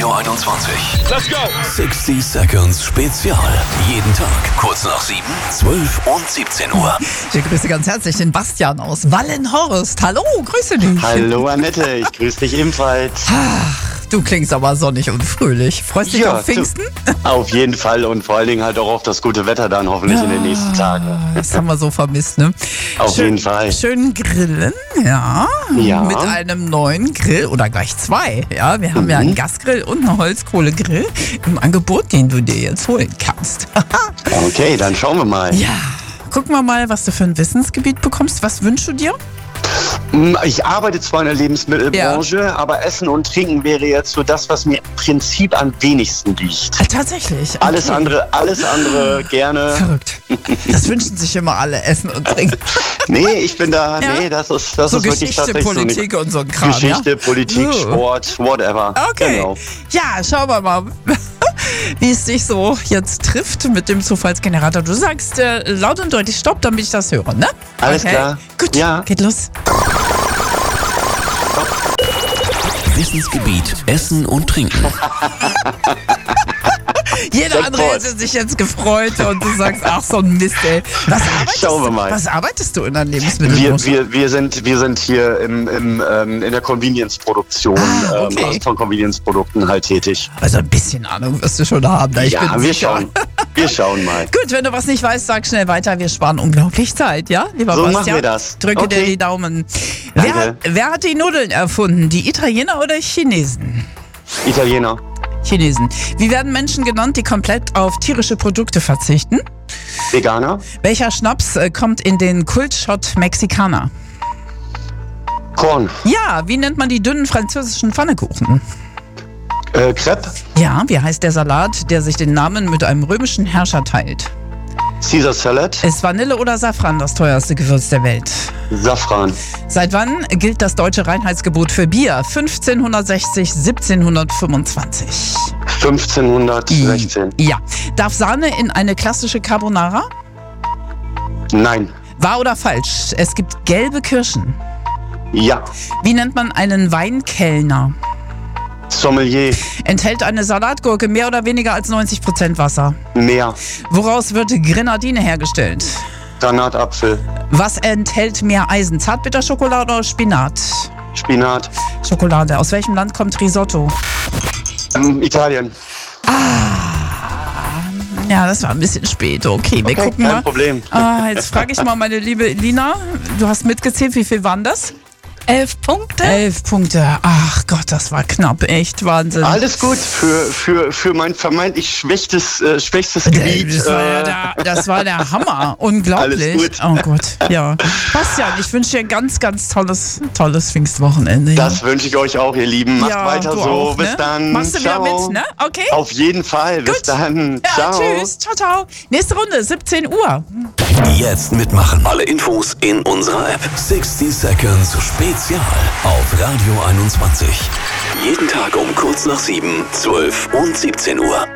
Radio 21. Let's go! 60 Seconds Spezial. Jeden Tag kurz nach 7, 12 und 17 Uhr. Ich begrüße ganz herzlich den Bastian aus Wallenhorst. Hallo, grüße dich. Hallo Annette, ich grüße dich ebenfalls. Du klingst aber sonnig und fröhlich. Freust dich auf Pfingsten? Auf jeden Fall und vor allen Dingen halt auch auf das gute Wetter dann hoffentlich in den nächsten Tagen. Das haben wir so vermisst, ne? Auf jeden Fall. Schön grillen, ja. Mit einem neuen Grill oder gleich zwei. Ja, wir haben ja einen Gasgrill und einen Holzkohlegrill im Angebot, den du dir jetzt holen kannst. Okay, dann schauen wir mal. Ja, gucken wir mal, was du für ein Wissensgebiet bekommst. Was wünschst du dir? Ich arbeite zwar in der Lebensmittelbranche, aber Essen und Trinken wäre jetzt so das, was mir im Prinzip am wenigsten liegt. Tatsächlich. Okay. Alles andere gerne. Verrückt. Das wünschen sich immer alle, Essen und Trinken. Nee, ich bin da, das ist so wirklich Geschichte, tatsächlich Politik so und so ein Kram. Geschichte, Politik, Sport, whatever. Okay. Genau. Ja, schauen wir mal, wie es dich so jetzt trifft mit dem Zufallsgenerator. Du sagst laut und deutlich Stopp, damit ich das höre, ne? Alles klar. Gut, geht los. Wissensgebiet Essen und Trinken. Jeder andere hätte sich jetzt gefreut und du sagst, ach so ein Mist, ey. Schauen wir mal. Was arbeitest du in der Lebensmittelbranche? Wir sind hier in der Convenience-Produktion, also von Convenience-Produkten halt tätig. Also ein bisschen Ahnung wirst du schon haben. Wir schauen mal. Gut, wenn du was nicht weißt, sag schnell weiter. Wir sparen unglaublich Zeit, ja? Lieber So Bastian, machen wir das. Drücke dir die Daumen. Wer hat die Nudeln erfunden? Die Italiener oder Chinesen? Italiener. Chinesen. Wie werden Menschen genannt, die komplett auf tierische Produkte verzichten? Veganer. Welcher Schnaps kommt in den Kultshot Mexikaner? Korn. Ja, wie nennt man die dünnen französischen Pfannekuchen? Crepe. Ja, wie heißt der Salat, der sich den Namen mit einem römischen Herrscher teilt? Caesar Salad. Ist Vanille oder Safran das teuerste Gewürz der Welt? Safran. Seit wann gilt das deutsche Reinheitsgebot für Bier? 1560, 1725. 1516. Ja. Darf Sahne in eine klassische Carbonara? Nein. Wahr oder falsch? Es gibt gelbe Kirschen. Ja. Wie nennt man einen Weinkellner? Sommelier. Enthält eine Salatgurke mehr oder weniger als 90% Wasser? Mehr. Woraus wird Grenadine hergestellt? Granatapfel. Was enthält mehr Eisen? Zartbitterschokolade oder Spinat? Spinat. Schokolade. Aus welchem Land kommt Risotto? Italien. Ja, das war ein bisschen spät. Okay, wir gucken mal. Kein Problem. Jetzt frage ich mal meine liebe Lina. Du hast mitgezählt, wie viel waren das? 11 Punkte. 11 Punkte. Ach Gott, das war knapp. Echt Wahnsinn. Alles gut für mein vermeintlich schwächstes Gebiet. Das war der Hammer. Unglaublich. Alles gut. Oh Gott, ja. Bastian, ich wünsche dir ein ganz, ganz tolles Pfingstwochenende. Ja. Das wünsche ich euch auch, ihr Lieben. Macht weiter so. Auch, Bis ne? dann. Machst du Ciao. wieder mit, ne? Okay. Auf jeden Fall. Bis dann. Ja, Ciao. tschüss. Ciao, ciao. Nächste Runde, 17 Uhr. Jetzt mitmachen. Alle Infos in unserer App. 60 Seconds Spezial auf Radio 21. Jeden Tag um kurz nach 7, 12 und 17 Uhr.